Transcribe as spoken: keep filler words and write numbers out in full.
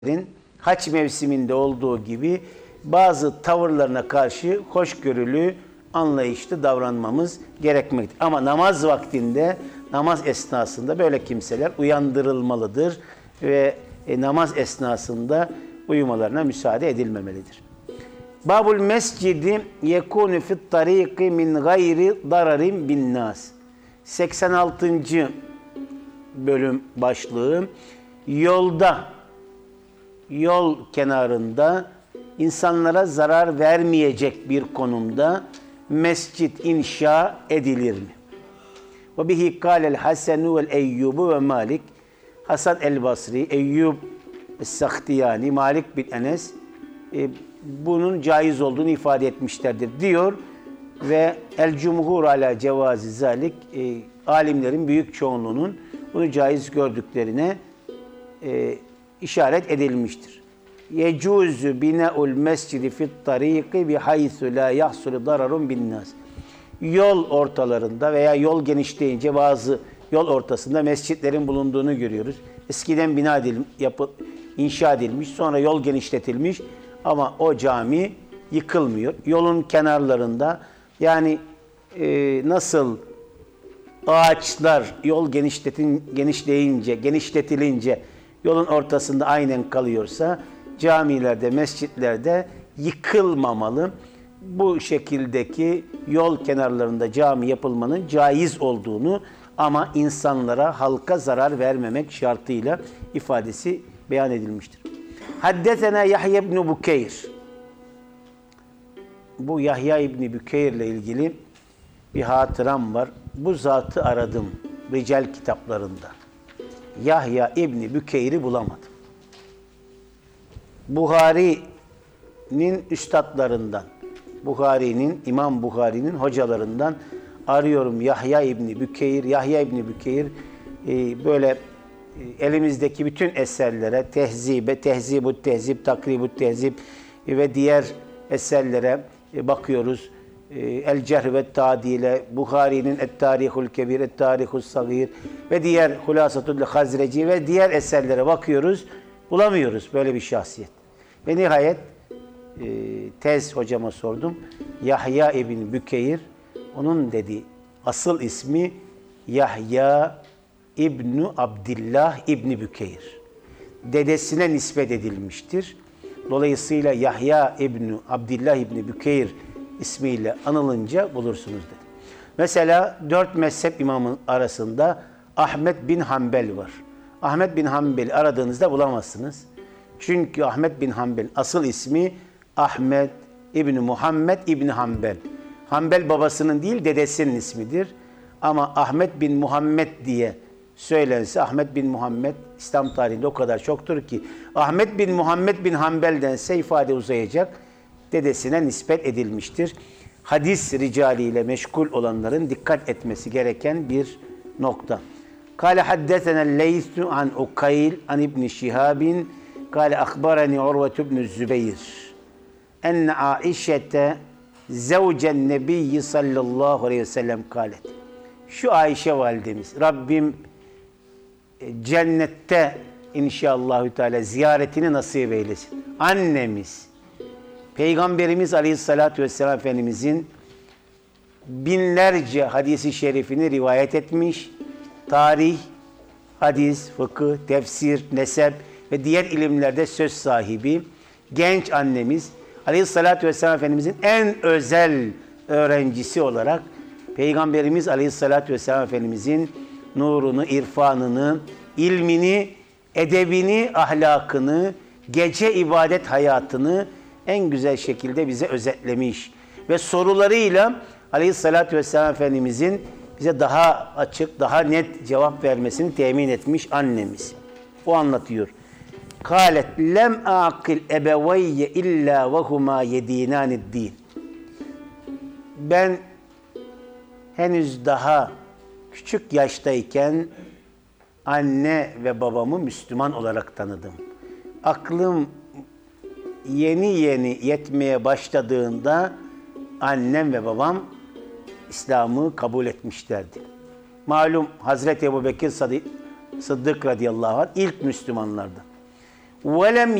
haç mevsiminde olduğu gibi bazı tavırlarına karşı hoşgörülü, anlayışlı davranmamız gerekmektedir. Ama namaz vaktinde, namaz esnasında böyle kimseler uyandırılmalıdır ve e, namaz esnasında uyumalarına müsaade edilmemelidir. Babul mescidi yekunu fit tariki min gayri dararin bin nas. seksen altıncı bölüm başlığı. Yolda, yol kenarında insanlara zarar vermeyecek bir konumda mescit inşa edilir mi? Ve bihi kâlel Hasenu vel Eyyubu ve Malik. Hasan el-Basri, Eyyub es-Sahtiyani, Malik bin Enes e, bunun caiz olduğunu ifade etmişlerdir diyor ve el-cumhur ala cevazi zalik, e, alimlerin büyük çoğunluğunun bunu caiz gördüklerine e, işaret edilmiştir. Yecuzu bina'ul mescidi fit tariki bi haythu la yahsul dararun bin nas. Yol ortalarında veya yol genişleyince bazı yol ortasında mescitlerin bulunduğunu görüyoruz. Eskiden bina edilmiş, yapı, inşa edilmiş, sonra yol genişletilmiş ama o cami yıkılmıyor. Yolun kenarlarında yani e, nasıl ağaçlar yol genişletin, genişleyince, genişletilince yolun ortasında aynen kalıyorsa camilerde, mescitlerde yıkılmamalı. Bu şekildeki yol kenarlarında cami yapılmanın caiz olduğunu ama insanlara, halka zarar vermemek şartıyla ifadesi beyan edilmiştir. Haddesena Yahya ibn Bukeyr. Bu Yahya ibn Bukeyr ile ilgili bir hatıram var. Bu zatı aradım rical kitaplarında. Yahya ibn Bükeyr'i bulamadım. Buhari'nin üstadlarından, Buhari'nin, İmam Buhari'nin hocalarından arıyorum Yahya ibn Bükeyr. Yahya ibn Bükeyr e, böyle e, elimizdeki bütün eserlere, tehzibe, tehzibut tehzib, takribut tehzib e, ve diğer eserlere e, bakıyoruz. El Cerh ve Tadile, Buhari'nin Et-Tarihul Kebir, Et-Tarihus Sagir ve diğer Hulasatul Hazreci ve diğer eserlere bakıyoruz. Bulamıyoruz böyle bir şahsiyet. Ve nihayet e, tez hocama sordum. Yahya ibn Bükeyr, onun dedi asıl ismi Yahya İbn Abdillah İbn Bükeyr. Dedesine nispet edilmiştir. Dolayısıyla Yahya İbn Abdillah İbn Bükeyr ismiyle anılınca bulursunuz dedi. Mesela dört mezhep imamın arasında Ahmet bin Hanbel var. Ahmet bin Hanbel'i aradığınızda bulamazsınız. Çünkü Ahmet bin Hanbel asıl ismi Ahmet İbni Muhammed İbni Hanbel. Hanbel babasının değil dedesinin ismidir. Ama Ahmet bin Muhammed diye söylense Ahmet bin Muhammed İslam tarihinde o kadar çoktur ki Ahmet bin Muhammed bin Hanbel dense ifade uzayacak. Dedesine nispet edilmiştir. Hadis ricaliyle meşgul olanların dikkat etmesi gereken bir nokta. Kâle haddesenel Leysu an Ukayl an İbn Şihabin kâle akbarani Urvetu ibn Zübeyir enne Aişete zevcen nebiyyi sallallahu aleyhi ve sellem kâlet. Şu Ayşe validemiz, Rabbim cennette inşallahü teala ziyaretini nasip eylesin. Annemiz, Peygamberimiz Aleyhisselatü Vesselam Efendimizin binlerce hadisi şerifini rivayet etmiş, tarih, hadis, fıkıh, tefsir, nesep ve diğer ilimlerde söz sahibi genç annemiz Aleyhisselatü Vesselam Efendimizin en özel öğrencisi olarak Peygamberimiz Aleyhisselatü Vesselam Efendimizin nurunu, irfanını, ilmini, edebini, ahlakını, gece ibadet hayatını en güzel şekilde bize özetlemiş ve sorularıyla Aleyhisselatü Vesselam Efendimizin bize daha açık, daha net cevap vermesini temin etmiş annemiz. O anlatıyor. Kâlet lem aqil ebeveyye illa ve huma yedînâni'd-dîn. Ben henüz daha küçük yaştayken anne ve babamı Müslüman olarak tanıdım. Aklım yeni yeni yetmeye başladığında annem ve babam İslam'ı kabul etmişlerdi. Malum Hazreti Ebubekir Sıddık radıyallahu anh ilk Müslümanlardı. velem